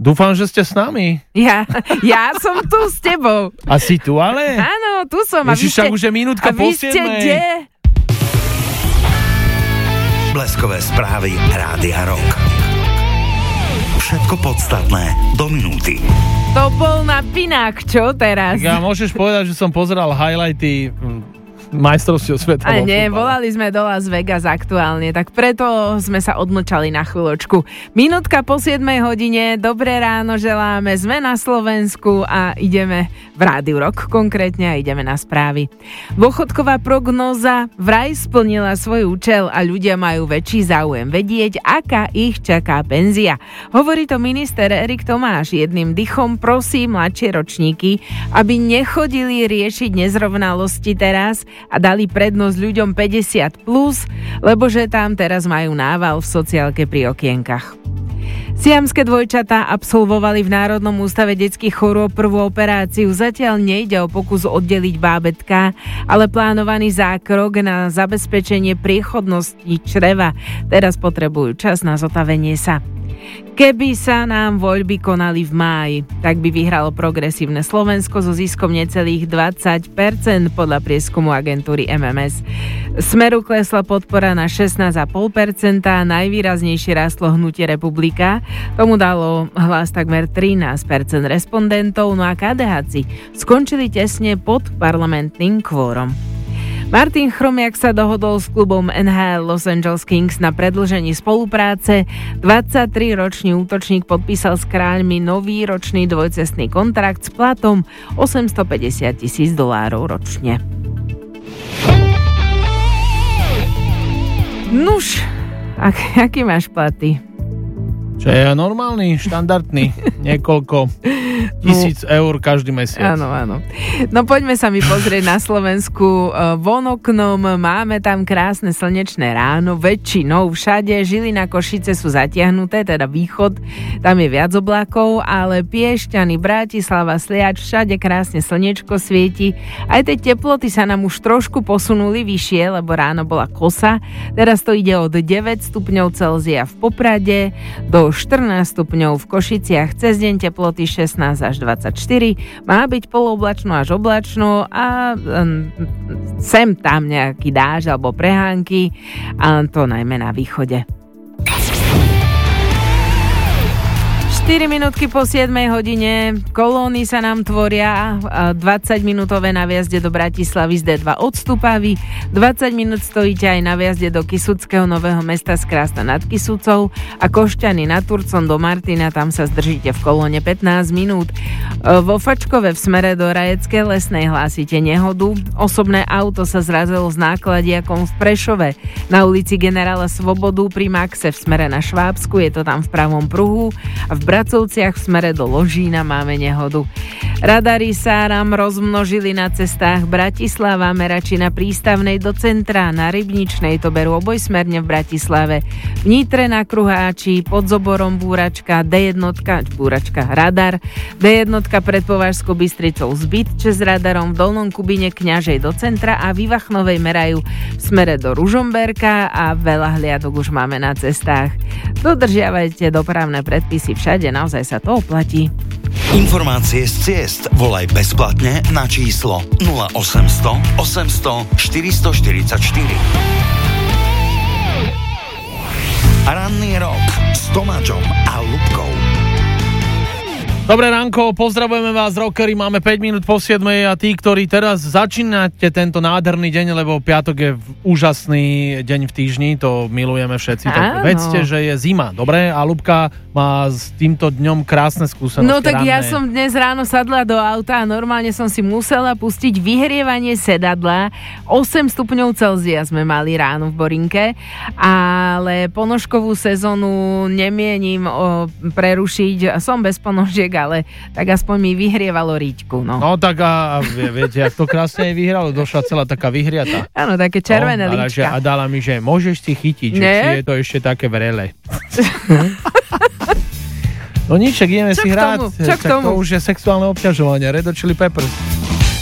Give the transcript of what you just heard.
Dúfam, že ste s nami. Ja som tu s tebou. A si tu ale? Áno, tu som. Ježiš, však už je minútka po 7. A vy ste kde? Bleskové správy Rádia Rock. Všetko podstatné do minúty. To bol na pinák, čo teraz? Ja môžeš povedať, že som pozeral highlighty majstrovstiev sveta. A nie, volali sme do Las Vegas aktuálne, tak preto sme sa odmlčali na chvíľočku. Minútka po 7 hodine, dobré ráno želáme, sme na Slovensku a ideme v Rádiu Rock konkrétne a ideme na správy. Dôchodková prognóza vraj splnila svoj účel a ľudia majú väčší záujem vedieť, aká ich čaká penzia. Hovorí to minister Erik Tomáš. Jedným dychom prosí mladšie ročníky, aby nechodili riešiť nezrovnalosti teraz a dali prednosť ľuďom 50+, lebo že tam teraz majú nával v sociálke pri okienkach. Siamské dvojčatá absolvovali v Národnom ústave detských chorôb prvú operáciu. Zatiaľ nejde o pokus oddeliť bábätká, ale plánovaný zákrok na zabezpečenie priechodnosti čreva. Teraz potrebujú čas na zotavenie sa. Keby sa nám voľby konali v máji, tak by vyhralo Progresívne Slovensko so ziskom necelých 20% podľa prieskumu agentúry MMS. Smeru klesla podpora na 16,5%, najvýraznejšie rastlo Hnutie Republika. Tomu dalo hlas takmer 13% respondentov, no a KDH-ci skončili tesne pod parlamentným kvórom. Martin Chromiak sa dohodol s klubom NHL Los Angeles Kings na predĺžení spolupráce. 23-ročný útočník podpísal s kráľmi nový ročný dvojcestný kontrakt s platom $850,000 ročne. Nuž, aký máš platy? Čo je normálny, štandardný, niekoľko tisíc eur každý mesiac. Áno. No poďme sa mi pozrieť na Slovensku. Von oknom máme tam krásne slnečné ráno, väčšinou všade. Žilina, Košice sú zatiahnuté, teda východ, tam je viac oblákov, ale Piešťany, Bratislava, Sliač, všade krásne slnečko svieti. Aj tie teploty sa nám už trošku posunuli vyššie, lebo ráno bola kosa. Teraz to ide od 9 stupňov Celzia v Poprade do 14 stupňov v Košiciach, cez deň teploty 16 až 24, má byť polooblačno až oblačno a sem tam nejaký dážď alebo prehánky, a to najmä na východe. 4 minútky po 7 hodine, kolóny sa nám tvoria, 20-minútové na viazde do Bratislavy z D2 od Stupavy, 20 minút stojíte aj na viazde do Kysuckého Nového Mesta z Krásna nad Kysucou a Košťany nad Turcom do Martina, tam sa zdržíte v kolóne 15 minút. Vo Fačkove v smere do Rajeckej Lesnej hlásite nehodu, osobné auto sa zrazilo s nákladiakom v Prešove, na ulici Generála Svobodu pri Maxe v smere na Švábsku, je to tam v pravom pruhu, a v Bracovciach v smere do Ložína máme nehodu. Radary sa nám rozmnožili na cestách Bratislava, Meračina Prístavnej do centra, na Rybničnej to berú obojsmerne v Bratislave, v Nitre na Kruháči, pod Zoborom búračka, radar, D1 pred Považskou Bystricou zbyt s radarom, v Dolnom Kubine Kňažej do centra a v Ivachnovej merajú v smere do Ružomberka a veľa hliadok už máme na cestách. Dodržiavajte dopravné predpisy všade, naozaj sa to oplatí. Informácie z ciest volaj bezplatne na číslo 0800 800 444. Ranný rok s Tomáčom a Ľubkou. Dobré ránko, pozdravujeme vás, rockery, máme 5 minút po 7 a tí, ktorí teraz začínate tento nádherný deň, lebo piatok je úžasný deň v týždni, to milujeme všetci, tak vedzte, že je zima, dobre? A Ľubka má s týmto dňom krásne skúsenosti. No tak ja som dnes ráno sadla do auta a normálne som si musela pustiť vyhrievanie sedadla. 8 stupňov Celzia sme mali ráno v Borinke, ale ponožkovú sezónu nemienim prerušiť, som bez ponožiek, ale tak aspoň mi vyhrievalo riťku. No tak a viete, jak to krásne vyhralo, došla celá taká vyhriata. Áno, také červené líčka. A dala mi, že môžeš si chytiť, že či je to ešte také vrele. No nič, ideme si hrať. Čo k tomu? To už je sexuálne obťažovanie. Red Hot Chili Peppers.